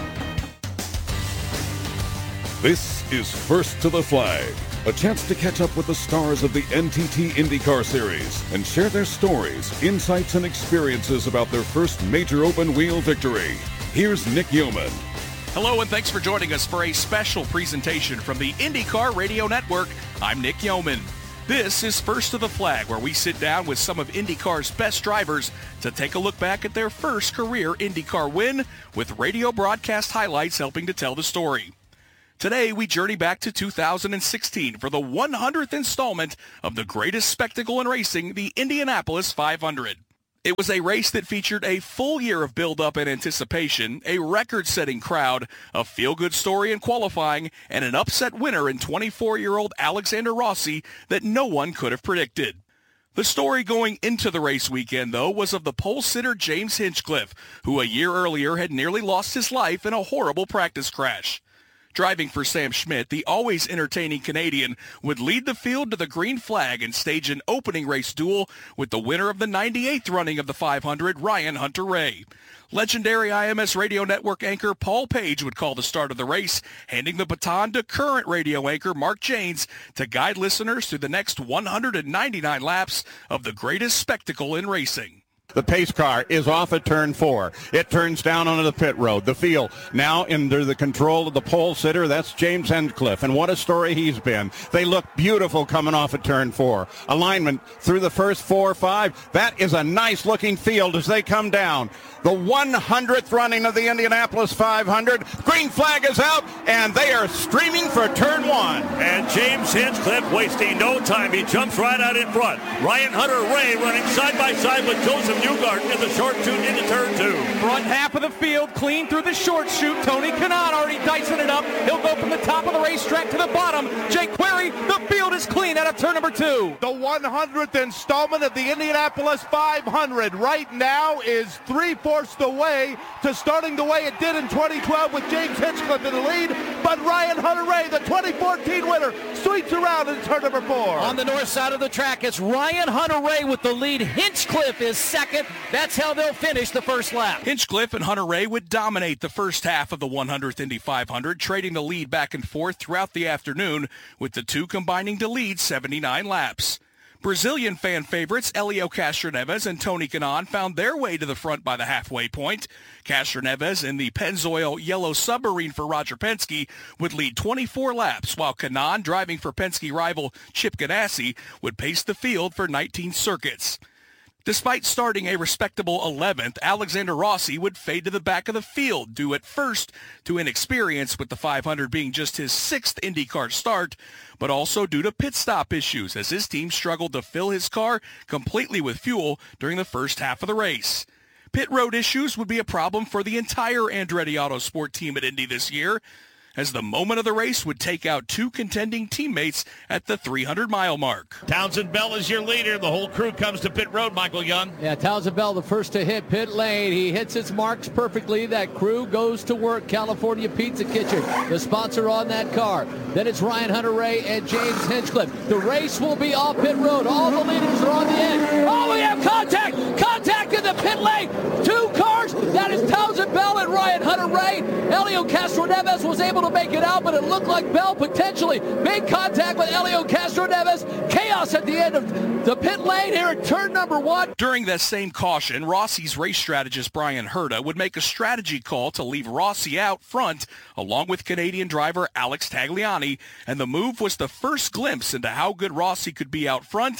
This is First to the Flag, a chance to catch up with the stars of the N T T IndyCar Series and share their stories, insights, and experiences about their first major open-wheel victory. Here's Nick Yeoman. Hello, and thanks for joining us for a special presentation from the IndyCar Radio Network. I'm Nick Yeoman. This is First to the Flag, where we sit down with some of IndyCar's best drivers to take a look back at their first career IndyCar win, with radio broadcast highlights helping to tell the story. Today, we journey back to two thousand sixteen for the one hundredth installment of the greatest spectacle in racing, the Indianapolis five hundred. It was a race that featured a full year of build-up and anticipation, a record-setting crowd, a feel-good story in qualifying, and an upset winner in twenty-four-year-old Alexander Rossi that no one could have predicted. The story going into the race weekend, though, was of the pole sitter James Hinchcliffe, who a year earlier had nearly lost his life in a horrible practice crash. Driving for Sam Schmidt, the always entertaining Canadian would lead the field to the green flag and stage an opening race duel with the winner of the ninety-eighth running of the five hundred, Ryan Hunter-Reay. Legendary I M S Radio Network anchor Paul Page would call the start of the race, handing the baton to current radio anchor Mark Janes to guide listeners through the next one hundred ninety-nine laps of the greatest spectacle in racing. The pace car is off at turn four. It turns down onto the pit road. The field now under the control of the pole sitter. That's James Hinchcliffe, and what a story he's been. They look beautiful coming off at turn four. Alignment through the first four or five. That is a nice-looking field as they come down. The one hundredth running of the Indianapolis five hundred. Green flag is out, and they are streaming for turn one. And James Hinchcliffe wasting no time. He jumps right out in front. Ryan Hunter-Reay running side by side with Joseph Newgarden in the short chute into turn two. Front half of the field, clean through the short chute. Tony Kanaan already dicing it up. He'll go from the top of the racetrack to the bottom. Jake Query, the field is clean out of turn number two. The one hundredth installment of the Indianapolis five hundred right now is three-fourths the way to starting the way it did in twenty twelve with James Hinchcliffe in the lead, but Ryan Hunter-Reay, the twenty fourteen winner, sweeps around in turn number four. On the north side of the track, it's Ryan Hunter-Reay with the lead. Hinchcliffe is second. That's how they'll finish the first lap. Hinchcliffe and Hunter-Reay would dominate the first half of the one hundredth Indy five hundred, trading the lead back and forth throughout the afternoon, with the two combining to lead seventy-nine laps. Brazilian fan favorites Helio Castroneves and Tony Kanaan found their way to the front by the halfway point. Castroneves in the Pennzoil Yellow Submarine for Roger Penske would lead twenty-four laps, while Kanaan, driving for Penske rival Chip Ganassi, would pace the field for nineteen circuits. Despite starting a respectable eleventh, Alexander Rossi would fade to the back of the field, due at first to inexperience, with the five hundred being just his sixth IndyCar start, but also due to pit stop issues as his team struggled to fill his car completely with fuel during the first half of the race. Pit road issues would be a problem for the entire Andretti Autosport team at Indy this year, as the moment of the race would take out two contending teammates at the three hundred mile mark. Townsend Bell is your leader. The whole crew comes to pit road, Michael Young. Yeah, Townsend Bell, the first to hit pit lane. He hits his marks perfectly. That crew goes to work. California Pizza Kitchen, the sponsor on that car. Then it's Ryan Hunter-Reay and James Hinchcliffe. The race will be off pit road. All the leaders are on the end. Oh, we have contact! Contact in the pit lane! Two cars! That is Townsend Bell and Ryan Hunter-Reay. Helio Castroneves was able to make it out, but it looked like Bell potentially made contact with Helio Castroneves. Chaos at the end of the pit lane here at turn number one. During that same caution, Rossi's race strategist Brian Herta would make a strategy call to leave Rossi out front, along with Canadian driver Alex Tagliani, and the move was the first glimpse into how good Rossi could be out front,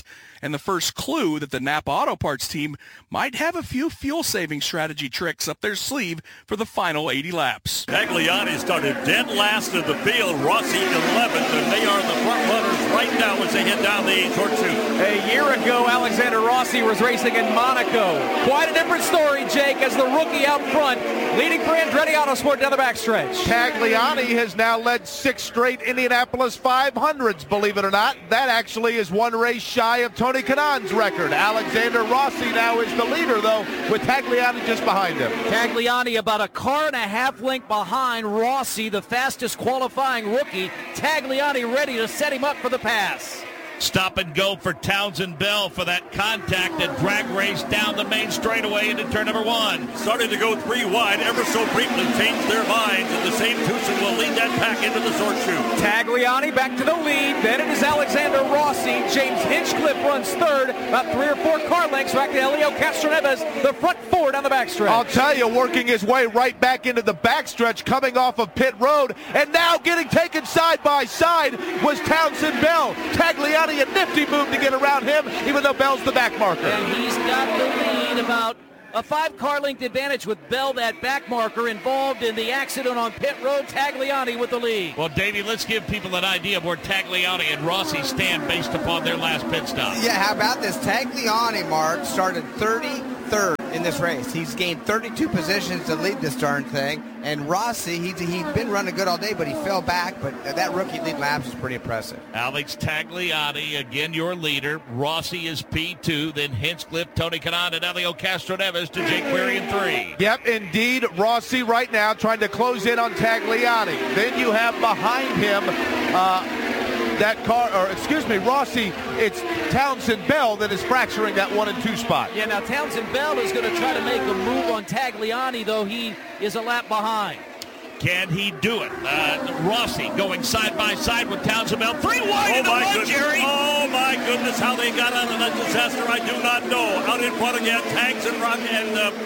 and the first clue that the Napa Auto Parts team might have a few fuel-saving strategy tricks up their sleeve for the final eighty laps. Tagliani started dead last of the field. Rossi eleventh, and they are the front runners right now as they head down the short chute. A year ago, Alexander Rossi was racing in Monaco. Quite a different story, Jake, as the rookie out front, leading for Andretti Autosport down the backstretch. Tagliani has now led six straight Indianapolis five hundreds, believe it or not. That actually is one race shy of Tony Kanaan's record. Alexander Rossi now is the leader, though, with Tagliani just behind him. Tagliani about a car and a half length behind Rossi, the fastest qualifying rookie. Tagliani ready to set him up for the pass. Stop and go for Townsend Bell for that contact and drag race down the main straightaway into turn number one. Starting to go three wide, ever so briefly changed their minds, and the same twosome will lead that pack into the short chute. Tagliani back to the lead. Then it is Alexander Rossi. James Hinchcliffe runs third. About three or four car lengths back to Helio Castroneves, the front four down the backstretch. I'll tell you, working his way right back into the backstretch, coming off of pit road, and now getting taken side by side was Townsend Bell. Tagliani, a nifty move to get around him, even though Bell's the back marker. And he's got the lead, about a five-car length advantage with Bell, that back marker, involved in the accident on pit road. Tagliani with the lead. Well, Davey, let's give people an idea of where Tagliani and Rossi stand based upon their last pit stop. Yeah, how about this? Tagliani, Mark, started thirty-third in this race. He's gained thirty-two positions to lead this darn thing. And Rossi, he's, he's been running good all day, but he fell back. But that rookie lead laps is pretty impressive. Alex Tagliani, again, your leader. Rossi is P two, then Hinchcliffe, Tony Kanaan, and Helio Castroneves to Jake Query in three. Yep, indeed. Rossi right now trying to close in on Tagliani. Then you have behind him uh, that car, or excuse me, Rossi, it's Townsend Bell that is fracturing that one and two spot. Yeah, now Townsend Bell is going to try to make a move on Tagliani, though he is a lap behind. Can he do it? Uh, Rossi going side by side with Townsend Bell. Three wide oh in the my run, goodness. Jerry. Oh, my goodness, how they got out of that disaster, I do not know. Out in front again, Tags and Rock and... Uh,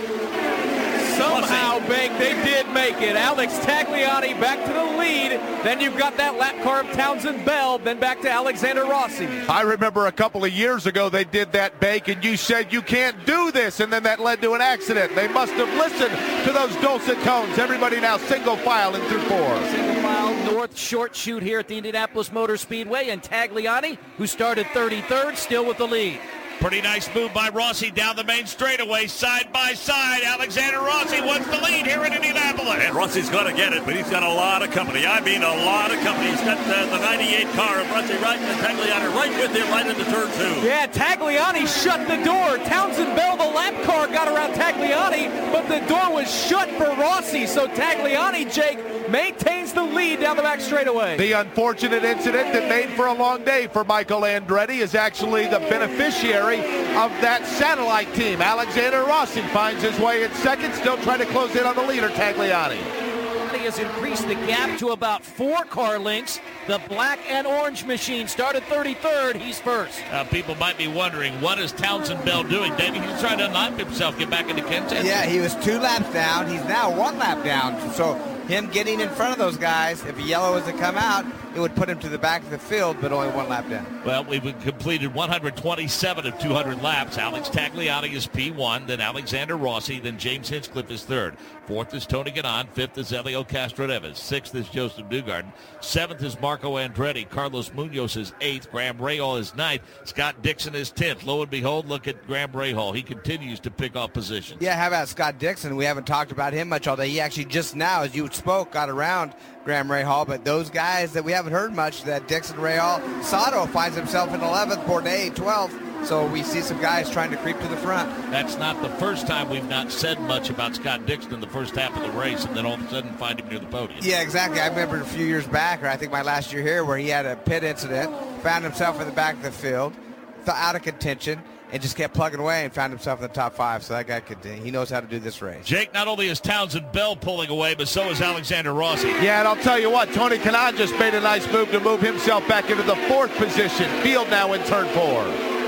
Somehow, Bake, they did make it. Alex Tagliani back to the lead. Then you've got that lap car of Townsend Bell. Then back to Alexander Rossi. I remember a couple of years ago they did that, Bake, and you said you can't do this, and then that led to an accident. They must have listened to those dulcet tones. Everybody now single file in through four. Single file north short chute here at the Indianapolis Motor Speedway, and Tagliani, who started thirty-third, still with the lead. Pretty nice move by Rossi down the main straightaway, side by side. Alexander Rossi wants the lead here in Indianapolis. And Rossi's going to get it, but he's got a lot of company. I mean, a lot of company. He's got the, the ninety-eight car of Rossi right, and Tagliani right with him right into turn two. Yeah, Tagliani shut the door. Townsend Bell, the lap car, got around Tagliani, but the door was shut for Rossi. So Tagliani, Jake, maintains the lead down the back straightaway. The unfortunate incident that made for a long day for Michael Andretti is actually the beneficiary of that satellite team. Alexander Rossi finds his way in second, still trying to close in on the leader, Tagliani. He has increased the gap to about four car lengths. The black and orange machine started thirty-third. He's first. Uh, people might be wondering, what is Townsend Bell doing? Davey, he's trying to unlock himself, get back into contention. Yeah, he was two laps down. He's now one lap down. So him getting in front of those guys, if a yellow was to come out, it would put him to the back of the field, but only one lap down. Well, we've completed one hundred twenty-seven of two hundred laps. Alex Tagliani is P one, then Alexander Rossi, then James Hinchcliffe is third. Fourth is Tony Kanaan. Fifth is Helio Castroneves. Sixth is Joseph Newgarden. Seventh is Marco Andretti. Carlos Munoz is eighth. Graham Rahal is ninth. Scott Dixon is tenth. Lo and behold, look at Graham Rahal. He continues to pick off positions. Yeah, how about Scott Dixon? We haven't talked about him much all day. He actually just now, as you spoke, got around Graham Rahal, but those guys that we haven't heard much, that Dixon, Rahal, Sato finds himself in eleventh, Bourdais twelfth. So we see some guys trying to creep to the front. That's not the first time we've not said much about Scott Dixon in the first half of the race, and then all of a sudden find him near the podium. Yeah, exactly. I remember a few years back, or I think my last year here, where he had a pit incident, found himself in the back of the field, out of contention, and just kept plugging away and found himself in the top five. So that guy could, he knows how to do this race. Jake, not only is Townsend Bell pulling away, but so is Alexander Rossi. Yeah, and I'll tell you what, Tony Kanaan just made a nice move to move himself back into the fourth position. Field now in turn four.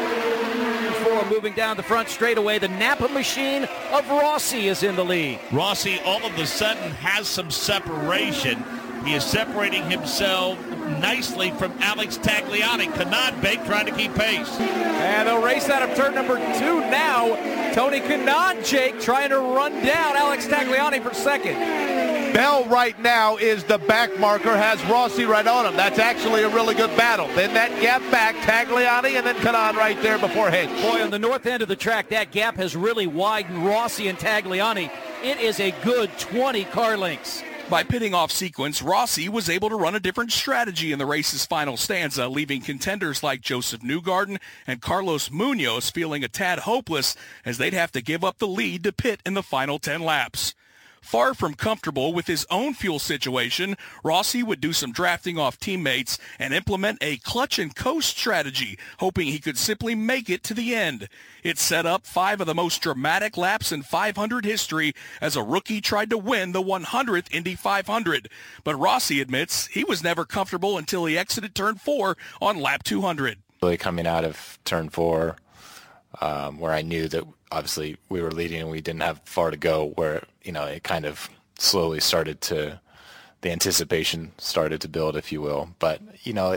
Four moving down the front straightaway. The Napa machine of Rossi is in the lead. Rossi all of a sudden has some separation. He is separating himself nicely from Alex Tagliani. Kanaan Bake trying to keep pace. And they'll race out of turn number two now. Tony Kanaan, Jake, trying to run down Alex Tagliani for second. Bell right now is the back marker, has Rossi right on him. That's actually a really good battle. Then that gap back, Tagliani, and then Kanaan right there before Hinch. Boy, on the north end of the track, that gap has really widened Rossi and Tagliani. It is a good twenty car lengths. By pitting off sequence, Rossi was able to run a different strategy in the race's final stanza, leaving contenders like Joseph Newgarden and Carlos Munoz feeling a tad hopeless as they'd have to give up the lead to pit in the final ten laps. Far from comfortable with his own fuel situation, Rossi would do some drafting off teammates and implement a clutch and coast strategy, hoping he could simply make it to the end. It set up five of the most dramatic laps in five hundred history as a rookie tried to win the one hundredth Indy five hundred. But Rossi admits he was never comfortable until he exited turn four on lap two hundred. Really coming out of turn four, um, where I knew that obviously we were leading and we didn't have far to go, where, you know, it kind of slowly started to, the anticipation started to build, if you will. But, you know,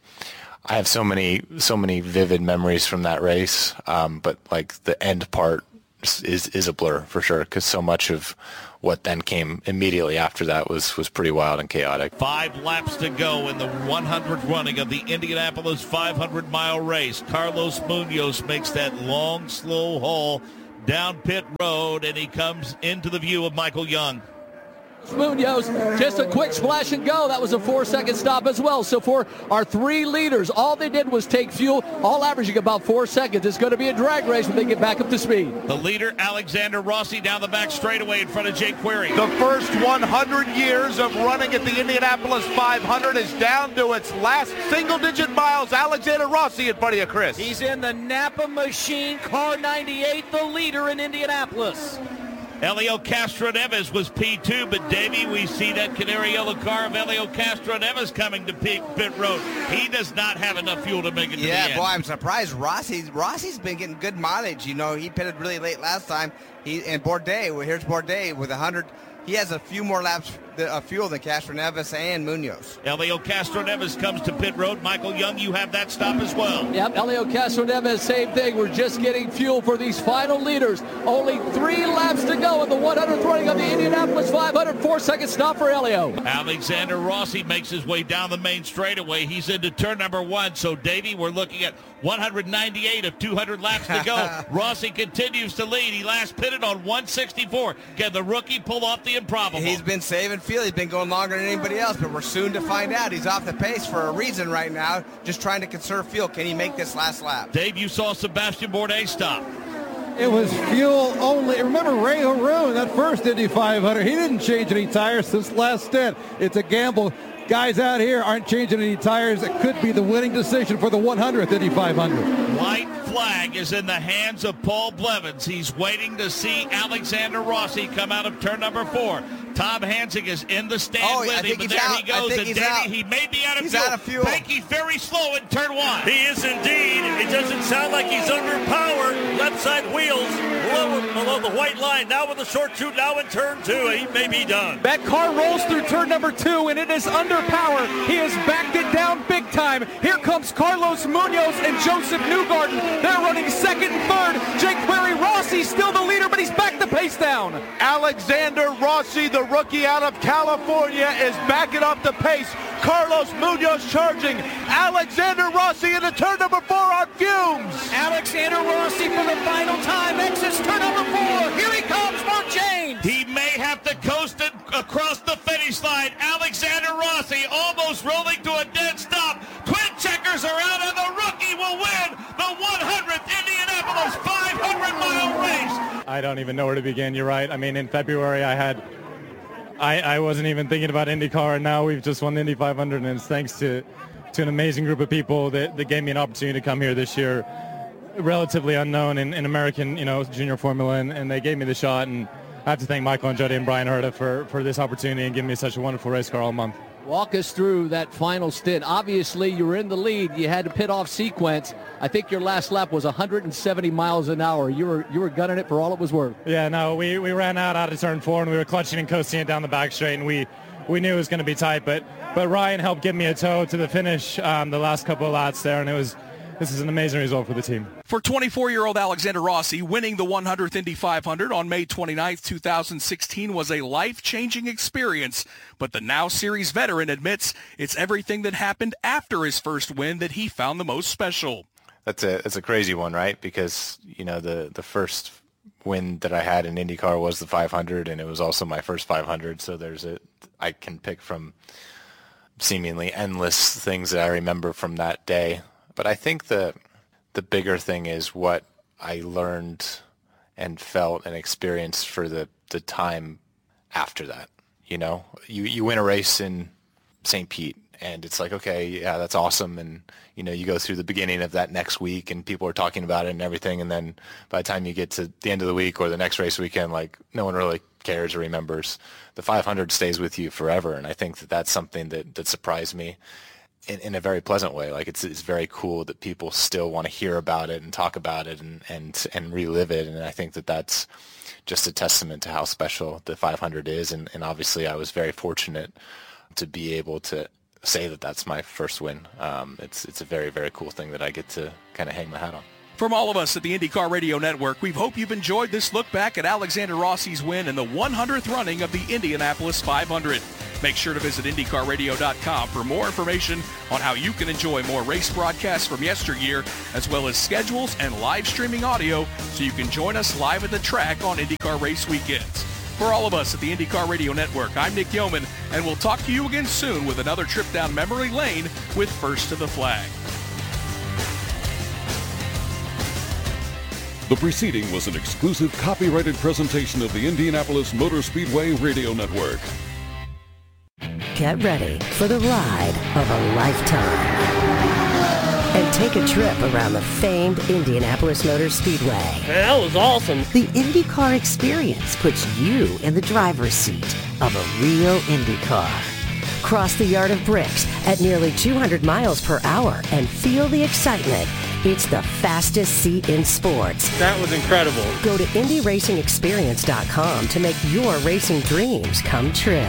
I have so many, so many vivid memories from that race. Um, but like the end part is, is a blur for sure, because so much of what then came immediately after that was, was pretty wild and chaotic. Five laps to go in the one hundredth running of the Indianapolis five hundred mile race. Carlos Munoz makes that long, slow haul down pit road, and he comes into the view of Michael Young. Munoz, just a quick splash and go. That was a four-second stop as well. So for our three leaders, all they did was take fuel, all averaging about four seconds. It's going to be a drag race when they get back up to speed. The leader, Alexander Rossi, down the back straightaway in front of Jake Query. The first one hundred years of running at the Indianapolis five hundred is down to its last single-digit miles. Alexander Rossi in front of you, Chris. He's in the Napa Machine Car ninety-eight, the leader in Indianapolis. Elio Castroneves was P two, but Davey, we see that canary yellow car of Elio Castroneves coming to pit, pit road. He does not have enough fuel to make it to yeah, the end. boy, I'm surprised. Rossi's Rossi's been getting good mileage. You know, he pitted really late last time. He and Bourdais, well, here's Bourdais with one hundred. He has a few more laps of fuel than Castroneves and Munoz. Elio Castroneves comes to pit road. Michael Young, you have that stop as well. Yep, Elio Castroneves, same thing. We're just getting fuel for these final leaders. Only three laps to go in the one hundredth running of the Indianapolis five hundred. Four-second stop for Elio. Alexander Rossi makes his way down the main straightaway. He's into turn number one. So, Davey, we're looking at one hundred ninety-eight of two hundred laps to go. Rossi continues to lead. He last pitted on one sixty-four. Can the rookie pull off the improbable? He's been saving fuel. He's been going longer than anybody else, but we're soon to find out. He's off the pace for a reason right now, just trying to conserve fuel. Can he make this last lap? Dave, you saw Sebastian Bourdais stop. It was fuel only. Remember Ray Haroon, that first Indy five hundred, he didn't change any tires since last stint. It's a gamble. Guys out here aren't changing any tires. It could be the winning decision for the one hundredth Indy five hundred. White flag is in the hands of Paul Blevins. He's waiting to see Alexander Rossi come out of turn number four. Tom Hansing is in the stand oh, with him, and there out. he goes. And Danny, he may be out of he's fuel. Out of fuel. Pankey's very slow in turn one. He is indeed. It doesn't sound like he's underpowered. Left side wheels below, below the white line. Now with the short shoot, now in turn two. He may be done. That car rolls through turn number two, and it is underpowered. He has backed it down big time. Here comes Carlos Munoz and Joseph Newgarden. They're running second and third. Jake Query, Rossi still the leader, but he's backed the pace down. Alexander Rossi, the rookie out of California, is backing up the pace. Carlos Munoz charging. Alexander Rossi into turn number four on fumes. Alexander Rossi for the final time exits turn number four. Here he comes, Mark James. He may have to coast it across the finish line. Alexander Rossi almost rolling to a dead stop. Twin checkers are out, and the rookie will win the one hundredth Indianapolis five hundred mile race. I don't even know where to begin. You're right. I mean, in February, I had, I, I wasn't even thinking about IndyCar, and now we've just won the Indy five hundred, and it's thanks to, to an amazing group of people that, that gave me an opportunity to come here this year, relatively unknown in, in American, you know, junior formula, and, and they gave me the shot, and I have to thank Michael Andretti and Brian Herta for, for this opportunity and giving me such a wonderful race car all month. Walk us through that final stint. Obviously, you were in the lead. You had to pit off sequence. I think your last lap was one hundred seventy miles an hour. You were you were gunning it for all it was worth. Yeah, no, we, we ran out out of turn four, and we were clutching and coasting it down the back straight, and we we knew it was going to be tight, but but Ryan helped give me a tow to the finish um, the last couple of laps there, and it was this is an amazing result for the team. For twenty-four-year-old Alexander Rossi, winning the one hundredth Indy five hundred on May twenty-ninth, two thousand sixteen was a life-changing experience, but the now series veteran admits it's everything that happened after his first win that he found the most special. That's a that's a crazy one, right? Because, you know, the, the first win that I had in IndyCar was the five hundred, and it was also my first five hundred, so there's a I can pick from seemingly endless things that I remember from that day. But I think the the bigger thing is what I learned and felt and experienced for the, the time after that. You know, you, you win a race in Saint Pete, and it's like, okay, yeah, that's awesome. And, you know, you go through the beginning of that next week and people are talking about it and everything. And then by the time you get to the end of the week or the next race weekend, like no one really cares or remembers. The five hundred stays with you forever. And I think that that's something that, that surprised me in, in a very pleasant way. Like it's, it's very cool that people still want to hear about it and talk about it and, and, and relive it. And I think that that's just a testament to how special the five hundred is. And, and obviously I was very fortunate to be able to say that that's my first win. Um, it's it's a very, very cool thing that I get to kind of hang my hat on. From all of us at the IndyCar Radio Network, we hope you've enjoyed this look back at Alexander Rossi's win in the one hundredth running of the Indianapolis five hundred. Make sure to visit IndyCar Radio dot com for more information on how you can enjoy more race broadcasts from yesteryear, as well as schedules and live streaming audio so you can join us live at the track on IndyCar race weekends. For all of us at the IndyCar Radio Network, I'm Nick Yeoman, and we'll talk to you again soon with another trip down memory lane with First to the Flag. The preceding was an exclusive copyrighted presentation of the Indianapolis Motor Speedway Radio Network. Get ready for the ride of a lifetime. And take a trip around the famed Indianapolis Motor Speedway. That was awesome. The IndyCar experience puts you in the driver's seat of a real IndyCar. Cross the Yard of Bricks at nearly two hundred miles per hour and feel the excitement. It's the fastest seat in sports. That was incredible. Go to Indy Racing Experience dot com to make your racing dreams come true.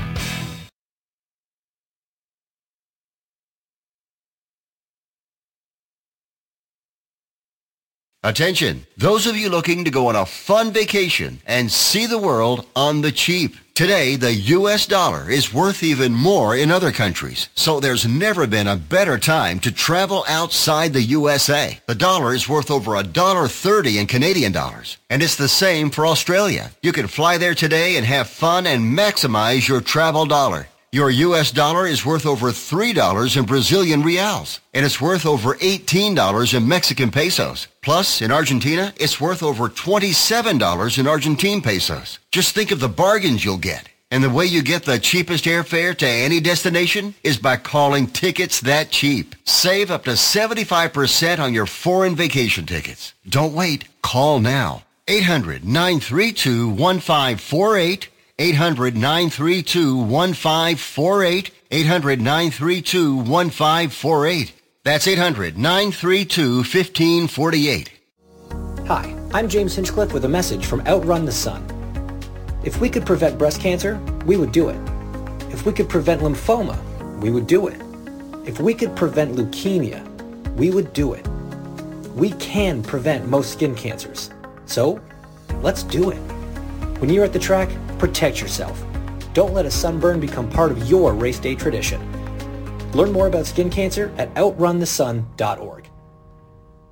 Attention, those of you looking to go on a fun vacation and see the world on the cheap. Today, the U S dollar is worth even more in other countries, so there's never been a better time to travel outside the U S A. The dollar is worth over a dollar thirty in Canadian dollars, and it's the same for Australia. You can fly there today and have fun and maximize your travel dollar. Your U S dollar is worth over three dollars in Brazilian reals, and it's worth over eighteen dollars in Mexican pesos. Plus, in Argentina, it's worth over twenty-seven dollars in Argentine pesos. Just think of the bargains you'll get. And the way you get the cheapest airfare to any destination is by calling Tickets That Cheap. Save up to seventy-five percent on your foreign vacation tickets. Don't wait. Call now. eight hundred, nine three two, one five four eight. eight hundred, nine three two, one five four eight. eight hundred, nine three two, one five four eight. That's eight hundred, nine three two, one five four eight. Hi, I'm James Hinchcliffe with a message from Outrun the Sun. If we could prevent breast cancer, we would do it. If we could prevent lymphoma, we would do it. If we could prevent leukemia, we would do it. We can prevent most skin cancers. So, let's do it. When you're at the track, protect yourself. Don't let a sunburn become part of your race day tradition. Learn more about skin cancer at outrun the sun dot org.